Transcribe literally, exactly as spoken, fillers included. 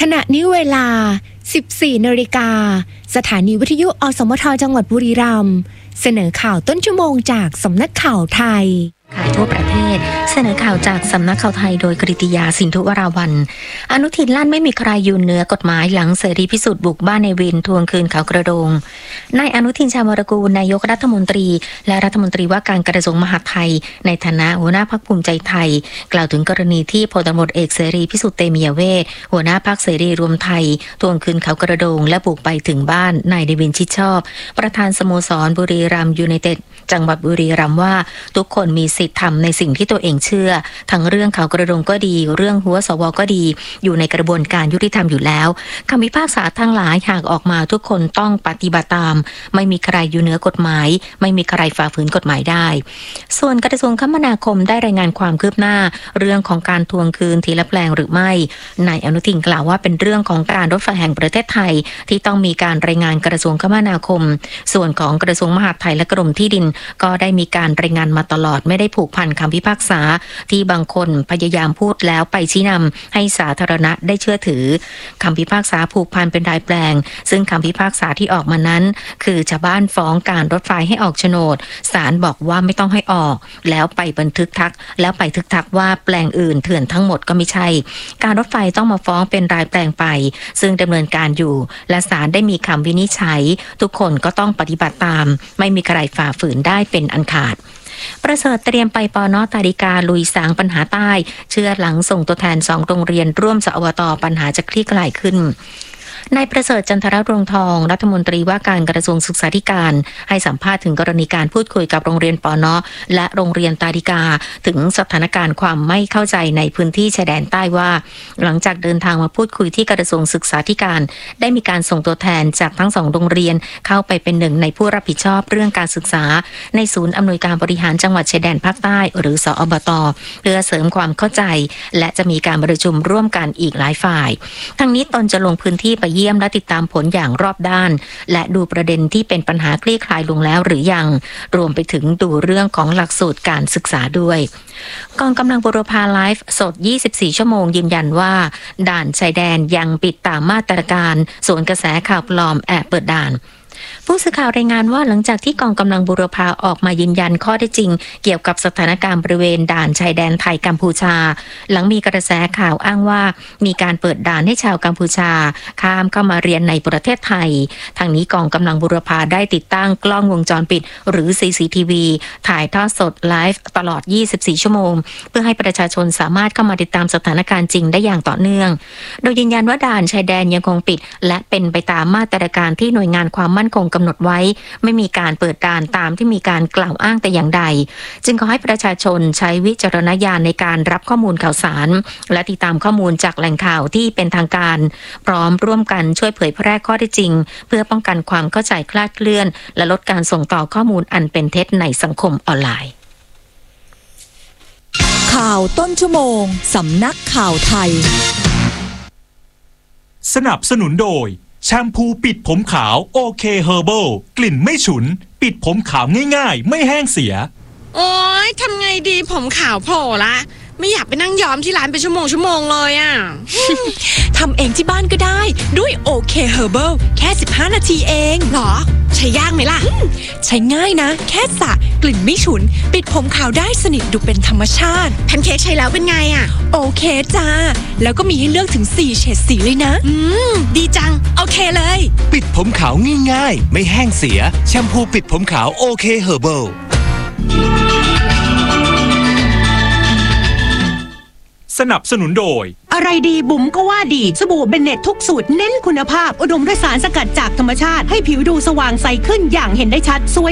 ณะนี้เวลา สิบสี่นาฬิกา สถานีวิทยุอสมทจังหวัดบุรีรัมย์เสนอข่าวต้นชั่วโมงจากสำนักข่าวไทยข่าวทั่วประเทศเสนอข่าวจากสำนักข่าวไทยโดยกฤติยาสินธุวราวัลย์อนุทินลั่นไม่มีใครอยู่เหนือกฎหมายหลังเสรีพิสุทธิ์บุกบ้านในวินทวงคืนเขากระโดงนายอนุทินชาญวรกูลนายกรัฐมนตรีและรัฐมนตรีว่าการกระทรวงมหาดไทยในฐานะหัวหน้าพรรคภูมิใจไทยกล่าวถึงกรณีที่พลตำรวจเอกเสรีพิสุทธิ์เตมียเวทหัวหน้าพรรคเสรีรวมไทยทวงคืนเขากระโดงและบุกไปถึงบ้านนายเดวินชิดชอบประธานสโมสรบุรีรัมย์ยูไนเต็ดจังหวัดบุรีรัมย์ว่าทุกคนมีสิทธิ์ทำในสิ่งที่ตัวเองเชื่อทั้งเรื่องเขากระโดงก็ดีเรื่องหัวสวก็ดีอยู่ในกระบวนการยุติธรรมอยู่แล้วคำพิพากษาทั้งหลายหากออกมาทุกคนต้องปฏิบัติตามไม่มีใครอยู่เหนือกฎหมายไม่มีใครฝ่าฝืนกฎหมายได้ส่วนกระทรวงคมนาคมได้รายงานความคืบหน้าเรื่องของการทวงคืนทีละแปลงหรือไม่นายอนุทินกล่าวว่าเป็นเรื่องของการรถไฟแห่งประเทศไทยที่ต้องมีการรายงานกระทรวงคมนาคมส่วนของกระทรวงมหาดไทยและกรมที่ดินก็ได้มีการรายงานมาตลอดไม่ได้ผูกพันคำพิพากษาที่บางคนพยายามพูดแล้วไปชี้นำให้สาธารณะได้เชื่อถือคำพิพากษาผูกพันเป็นรายแปลงซึ่งคำพิพากษาที่ออกมานั้นคือชาวบ้านฟ้องการรถไฟให้ออกโฉนดศาลบอกว่าไม่ต้องให้ออกแล้วไปบันทึกทักแล้วไปทึกทักว่าแปลงอื่นเถื่อนทั้งหมดก็ไม่ใช่การรถไฟต้องมาฟ้องเป็นรายแปลงไปซึ่งดำเนินการอยู่และศาลได้มีคำวินิจฉัยทุกคนก็ต้องปฏิบัติตามไม่มีใครฝ่าฝืนได้เป็นอันขาดประเสริฐเตรียมไปปน.ตาริกาลุยสางปัญหาใต้เชื่อหลังส่งตัวแทนสองโรงเรียนร่วมสอวต.ปัญหาจะคลี่คลายขึ้นนายประเสริฐจันทรรวงทองรัฐมนตรีว่าการกระทรวงศึกษาธิการให้สัมภาษณ์ถึงกรณีการพูดคุยกับโรงเรียนปน.และโรงเรียนตาริกาถึงสถานการณ์ความไม่เข้าใจในพื้นที่ชายแดนใต้ว่าหลังจากเดินทางมาพูดคุยที่กระทรวงศึกษาธิการได้มีการส่งตัวแทนจากทั้งสองโรงเรียนเข้าไปเป็นหนึ่งในผู้รับผิดชอบเรื่องการศึกษาในศูนย์อำนวยการบริหารจังหวัดชายแดนภาคใต้หรือสอบต.เพื่อเสริมความเข้าใจและจะมีการประชุมร่วมกันอีกหลายฝ่ายทั้งนี้ตนจะลงพื้นที่ไปเยี่ยมและติดตามผลอย่างรอบด้านและดูประเด็นที่เป็นปัญหาคลี่คลายลงแล้วหรือยังรวมไปถึงดูเรื่องของหลักสูตรการศึกษาด้วยกองกำลังบุรพาไลฟ์สดยี่สิบสี่ชั่วโมงยืนยันว่าด่านชายแดนยังปิดตามมาตรการส่วนกระแสข่าวปลอมแอบเปิดด่านผู้สื่อข่าวรายงานว่าหลังจากที่กองกำลังบุรพาออกมายืนยันข้อเท็จจริงเกี่ยวกับสถานการณ์บริเวณด่านชายแดนไทยกัมพูชาหลังมีกระแสข่าวอ้างว่ามีการเปิดด่านให้ชาวกัมพูชาข้ามเข้ามาเรียนในประเทศไทยทางนี้กองกำลังบุรพาได้ติดตั้งกล้องวงจรปิดหรือ ซี ซี ที วี ถ่ายทอดสดไลฟ์ตลอดยี่สิบสี่ชั่วโมงเพื่อให้ประชาชนสามารถเข้ามาติดตามสถานการณ์จริงได้อย่างต่อเนื่องโดยยืนยันว่าด่านชายแดนยังคงปิดและเป็นไปตามมาตรการที่หน่วยงานความมั่นคงกำหนดไว้ไม่มีการเปิดด่านตามที่มีการกล่าวอ้างแต่อย่างใดจึงขอให้ประชาชนใช้วิจารณญาณในการรับข้อมูลข่าวสารและติดตามข้อมูลจากแหล่งข่าวที่เป็นทางการพร้อมร่วมกันช่วยเผยแพร่ข้อเท็จจริงเพื่อป้องกันความเข้าใจคลาดเคลื่อนและลดการส่งต่อข้อมูลอันเป็นเท็จในสังคมออนไลน์ข่าวต้นชั่วโมงสำนักข่าวไทยสนับสนุนโดยแชมพูปิดผมขาวโอเคเฮอร์เบิลกลิ่นไม่ฉุนปิดผมขาวง่ายๆไม่แห้งเสียโอ๊ยทำไงดีผมขาวโผล่ละไม่อยากไปนั่งย้อมที่ร้านเป็นชั่วโมงชั่วโมงเลยอ่ะทำเองที่บ้านก็ได้ด้วยโอเคเฮอร์เบิลแค่สิบห้านาทีเองหรอใช้ยากไหมล่ะใช้ง่ายนะแค่สระกลิ่นไม่ฉุนปิดผมขาวได้สนิทดูเป็นธรรมชาติแพนเค้กใช้แล้วเป็นไงอ่ะโอเคจ้าแล้วก็มีให้เลือกถึงสี่เฉดสีเลยนะอืมดีจังโอเคเลยปิดผมขาวง่ายๆไม่แห้งเสียแชมพูปิดผมขาวโอเคเฮอร์เบิลสนับสนุนโดยอะไรดีบุ๋มก็ว่าดีสบู่เบนเน็ตทุกสูตรเน้นคุณภาพอุดมด้วยสารสกัดจากธรรมชาติให้ผิวดูสว่างใสขึ้นอย่างเห็นได้ชัดสวย